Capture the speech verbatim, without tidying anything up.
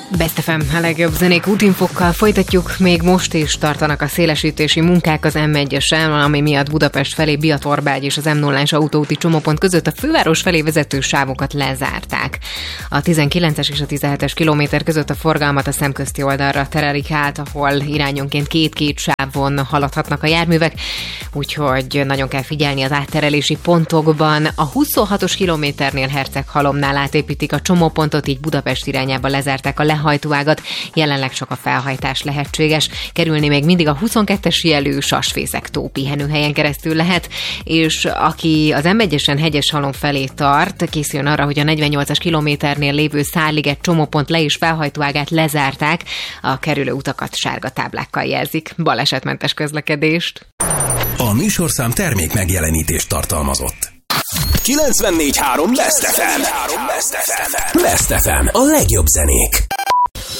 Best ef em, a legjobb zenék útinfokkal folytatjuk. Még most is tartanak a szélesítési munkák az em egyesen, ami miatt Budapest felé Biatorbágy és az em nullás autóúti csomópont között a főváros felé vezető sávokat lezárták. A tizenkilences és a tizenhetes kilométer között a forgalmat a szemközti oldalra terelik át, ahol irányonként két-két sávon haladhatnak a járművek, úgyhogy nagyon kell figyelni az átterelési pontokban. A huszonhatos kilométernél Herceghalomnál átépítik a csomópontot, így Budapest irányába lezárták a lehajtóágat, jelenleg csak a felhajtás lehetséges. Kerülni még mindig a huszonkettes jelű Sasfészek-tó pihenőhelyen keresztül lehet, és aki az em egyesen Hegyeshalom felé tart, készüljön arra, hogy a negyvennyolcas kilométernél lévő Szálliget csomópont le- és felhajtóágát lezárták, a kerülő utakat sárga táblákkal jelzik. Balesetmentes közlekedést! A műsorszám termék megjelenítést tartalmazott. kilencvennégy három Best ef em. Best ef em. A legjobb zenék.